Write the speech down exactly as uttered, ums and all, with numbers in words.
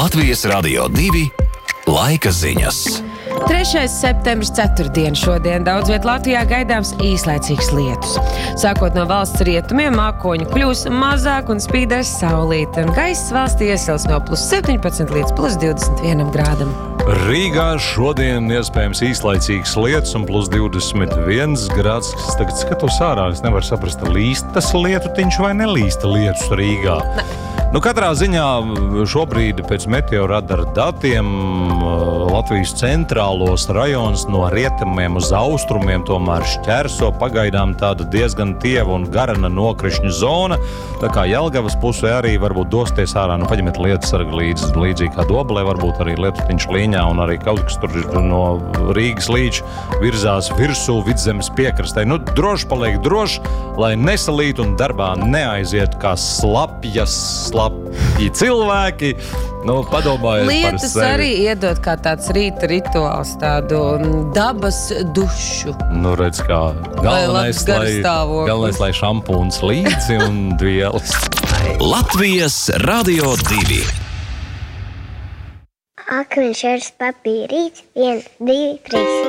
Latvijas Radio divi laika ziņas. trešais septembris ceturtdiena šodien daudz viet Latvijā gaidāms īslaicīgs lietus. Sākot no valsts rietumiem, mākoņu kļūs mazāk un spīdēs saulīte, un gaiss valstī iesils no plus septiņpadsmit līdz plus divdesmit vienam grādam. Rīgā šodien iespējams īslaicīgs lietus un plus divdesmit viens grāds. Tagad skatos ārā, es nevaru saprast, līst tas lietutiņš vai nelīsta lietus Rīgā. Ne. Nu, katrā ziņā šobrīd pēc meteoradara datiem Latvijas centrālos rajonus no rietumiem uz austrumiem tomēr šķērso pagaidām tāda diezgan tieva un garana nokrišņu zona. Tā kā Jelgavas pusē arī varbūt dosties ārā, nu paņemiet lietusargi līdz, līdzīgi kā Doblē, varbūt arī lietutiņš līņā un arī kaut kas tur no Rīgas līča virzās virsū Vidzemes piekrastē. Nu, droši paliek droši, lai nesalīt un darbā neaiziet kā slapjas, slapji cilvēki. Nu, padomājiet par Lietus sevi. arī iedod kā tāds rīta rituāls, tādu dabas dušu. Nu, redz, kā galvenais, lai, galvenais, lai šampūns līdzi un vielas. Latvijas Radio divi. Akmeņš ar papīrīts, viens, divi, trīs.